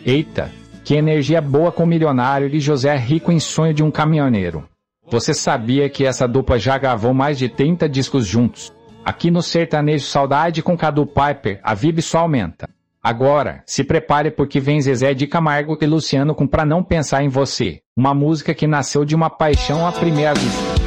Eita, que energia boa com o milionário e José rico em sonho de um caminhoneiro. Você sabia que essa dupla já gravou mais de 30 discos juntos? Aqui no Sertanejo Saudade com Cadu Piper, a vibe só aumenta. Agora, se prepare porque vem Zezé de Camargo e Luciano com Pra Não Pensar em Você, uma música que nasceu de uma paixão à primeira vista.